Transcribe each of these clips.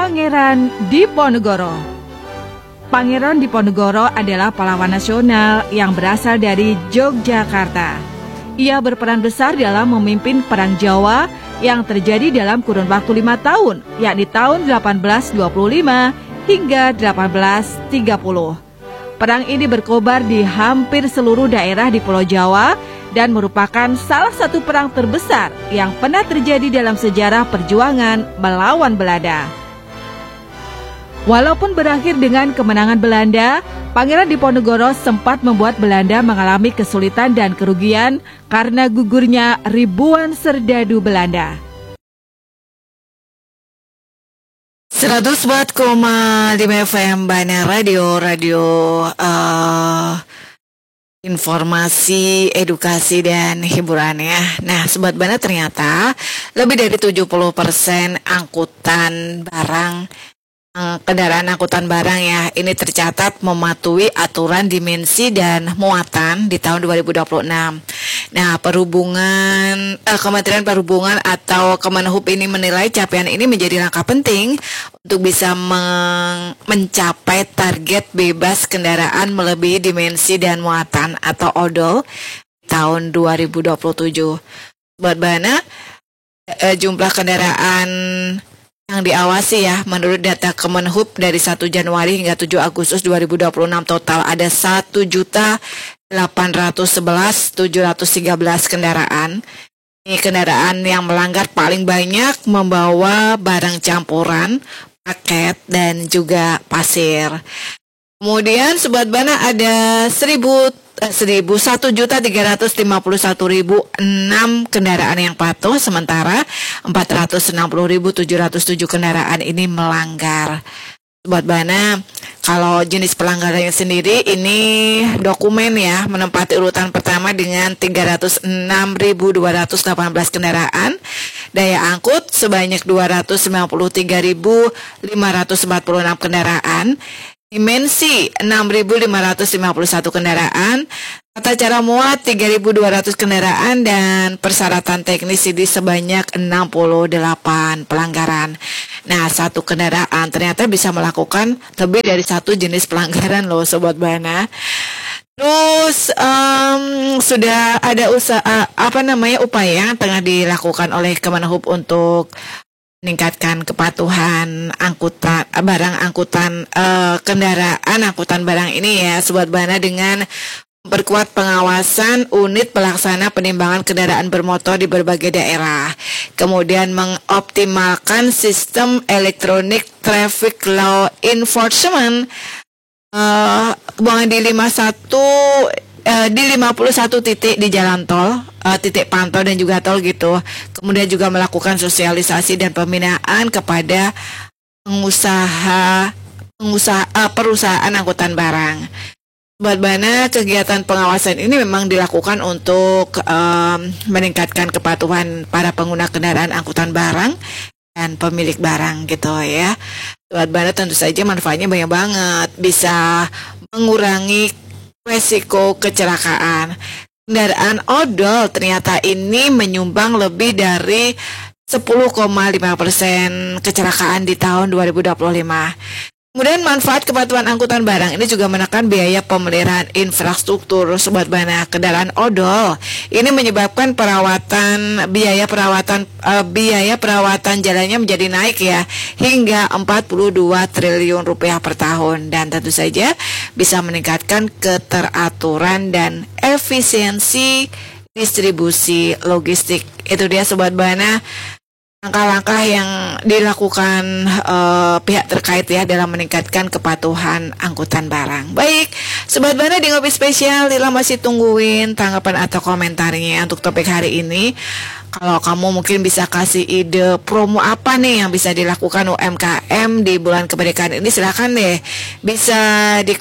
Pangeran Diponegoro. Pangeran Diponegoro adalah pahlawan nasional yang berasal dari Yogyakarta. Ia berperan besar dalam memimpin Perang Jawa yang terjadi dalam kurun waktu 5 tahun, yakni tahun 1825 hingga 1830. Perang ini berkobar di hampir seluruh daerah di Pulau Jawa dan merupakan salah satu perang terbesar yang pernah terjadi dalam sejarah perjuangan melawan Belanda. Walaupun berakhir dengan kemenangan Belanda, Pangeran Diponegoro sempat membuat Belanda mengalami kesulitan dan kerugian karena gugurnya ribuan serdadu Belanda. 104,5 FM Bana Radio informasi, edukasi, dan hiburan ya. Nah, Sobat Bana, ternyata lebih dari 70% angkutan barang, kendaraan angkutan barang ya, ini tercatat mematuhi aturan dimensi dan muatan di tahun 2026. Nah, Kementerian Perhubungan atau Kemenhub ini menilai capaian ini menjadi langkah penting untuk bisa mencapai target bebas kendaraan melebihi dimensi dan muatan atau ODOL tahun 2027. Buat Bana, jumlah kendaraan yang diawasi ya, menurut data Kemenhub dari 1 Januari hingga 7 Agustus 2026 total ada 1.811.713 kendaraan. Ini kendaraan yang melanggar paling banyak membawa barang campuran, paket, dan juga pasir. Kemudian Sobat Bana ada 1.351.006 kendaraan yang patuh, sementara 460.707 kendaraan ini melanggar. Sobat Bana, kalau jenis pelanggarannya sendiri ini dokumen ya, menempati urutan pertama dengan 306.218 kendaraan, daya angkut sebanyak 293.546 kendaraan, dimensi 6.551 kendaraan, tata cara muat 3.200 kendaraan, dan persyaratan teknis ini sebanyak 68 pelanggaran. Nah, satu kendaraan ternyata bisa melakukan lebih dari satu jenis pelanggaran loh Sobat Bana. Terus sudah ada upaya yang tengah dilakukan oleh Kemenhub untuk meningkatkan kepatuhan kendaraan angkutan barang ini ya Sobat Bana, dengan memperkuat pengawasan unit pelaksana penimbangan kendaraan bermotor di berbagai daerah, kemudian mengoptimalkan sistem elektronik traffic law enforcement di 51 titik di jalan tol, titik pantau dan juga tol gitu. Kemudian juga melakukan sosialisasi dan pembinaan kepada perusahaan angkutan barang. Buat Bana, kegiatan pengawasan ini memang dilakukan untuk meningkatkan kepatuhan para pengguna kendaraan angkutan barang dan pemilik barang gitu ya. Buat Bana, tentu saja manfaatnya banyak banget, bisa mengurangi resiko kecelakaan. Kendaraan odol ternyata ini menyumbang lebih dari 10,5% kecelakaan di tahun 2025. Kemudian manfaat kepatuhan angkutan barang ini juga menekan biaya pemeliharaan infrastruktur Sobat Bana. Kendaraan odol ini menyebabkan biaya perawatan jalannya menjadi naik ya, hingga 42 triliun rupiah per tahun, dan tentu saja bisa meningkatkan keteraturan dan efisiensi distribusi logistik. Itu dia Sobat Bana, langkah-langkah yang dilakukan pihak terkait ya dalam meningkatkan kepatuhan angkutan barang. Baik, Sobat Bana, di Ngopi Spesial Lila masih tungguin tanggapan atau komentarnya untuk topik hari ini. Kalau kamu mungkin bisa kasih ide promo apa nih yang bisa dilakukan UMKM di bulan kemerdekaan ini, silakan deh. Bisa di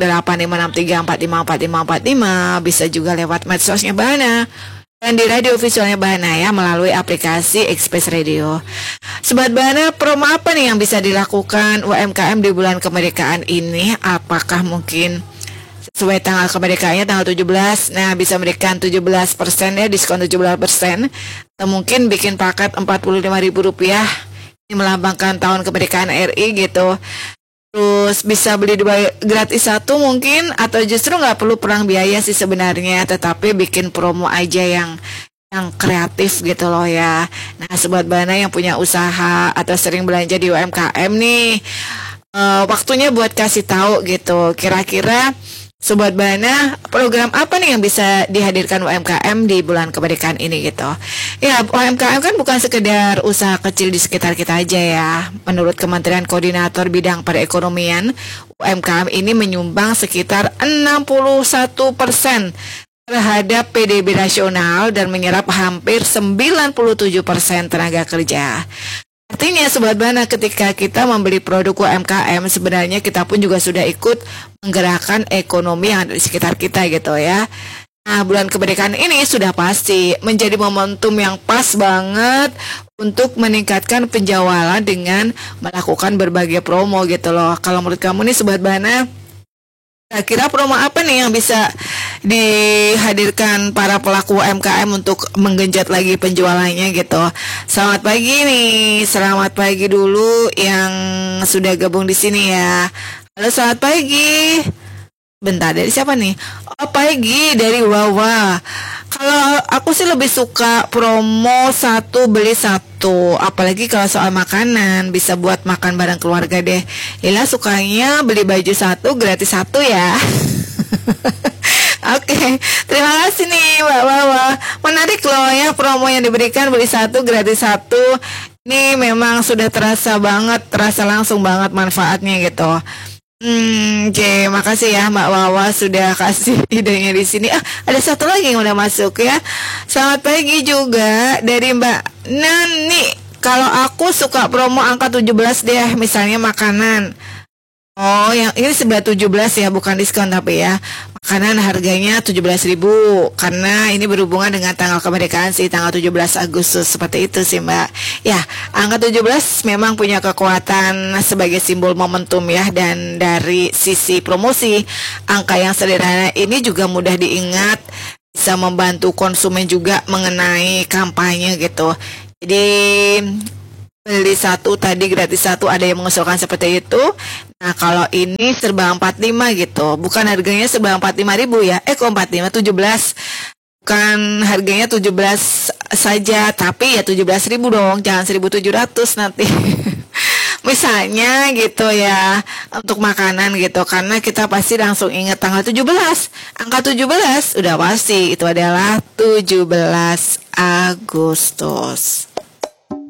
085634545545, bisa juga lewat medsosnya Bana, dan di radio visualnya Bana ya, melalui aplikasi Express Radio. Sobat Bana, promo apa nih yang bisa dilakukan UMKM di bulan kemerdekaan ini? Apakah mungkin sesuai tanggal kemerdekaannya tanggal 17, nah bisa memberikan 17% ya, diskon 17%, atau mungkin bikin paket Rp45.000 melambangkan tahun kemerdekaan RI gitu. Terus bisa beli 2 gratis 1 mungkin, atau justru nggak perlu perang biaya sih sebenarnya, tetapi bikin promo aja yang kreatif gitu loh ya. Nah, Sobat Bana yang punya usaha atau sering belanja di UMKM nih, waktunya buat kasih tahu gitu. Kira-kira Sobat Bana, program apa nih yang bisa dihadirkan UMKM di bulan kemerdekaan ini gitu? Ya, UMKM kan bukan sekedar usaha kecil di sekitar kita aja ya. Menurut Kementerian Koordinator Bidang Perekonomian, UMKM ini menyumbang sekitar 61% terhadap PDB nasional dan menyerap hampir 97% tenaga kerja. Artinya Sobat Bana, ketika kita membeli produk UMKM, sebenarnya kita pun juga sudah ikut menggerakkan ekonomi yang ada di sekitar kita gitu ya. Nah, bulan kemerdekaan ini sudah pasti menjadi momentum yang pas banget untuk meningkatkan penjualan dengan melakukan berbagai promo gitu loh. Kalau menurut kamu nih Sobat Bana, kira-kira promo apa nih yang bisa dihadirkan para pelaku UMKM untuk menggenjot lagi penjualannya gitu? Selamat pagi nih, selamat pagi dulu yang sudah gabung di sini ya. Halo, selamat pagi. Bentar, dari siapa nih? Oh, pagi dari Wawa. Kalau aku sih lebih suka promo 1 beli 1. Apalagi kalau soal makanan, bisa buat makan bareng keluarga deh. Lila sukanya beli baju 1 gratis 1 ya. Oke, terima kasih nih Mbak Wawa. Menarik loh ya promo yang diberikan, beli 1 gratis 1. Ini memang sudah terasa banget, terasa langsung banget manfaatnya gitu. Oke, makasih ya Mbak Wawa sudah kasih idenya di sini. Ada satu lagi yang udah masuk ya. Selamat pagi juga dari Mbak Nani. Kalau aku suka promo angka 17 deh, misalnya makanan. Oh, yang ini sebelah 17 ya, bukan diskon tapi ya. Makanan harganya 17.000 karena ini berhubungan dengan tanggal kemerdekaan sih, tanggal 17 Agustus, seperti itu sih Mbak. Ya, angka 17 memang punya kekuatan sebagai simbol momentum ya, dan dari sisi promosi, angka yang sederhana ini juga mudah diingat, bisa membantu konsumen juga mengenai kampanye gitu. Jadi beli 1 tadi gratis 1, ada yang mengusulkan seperti itu. Nah, kalau ini serba 45 gitu. Bukan harganya serba 45.000 ya. Kok 45, 17. Bukan harganya 17 saja, tapi ya 17.000 dong. Jangan 1.700 nanti. Misalnya gitu ya, untuk makanan gitu. Karena kita pasti langsung ingat tanggal 17. Angka 17 udah pasti itu adalah 17 Agustus.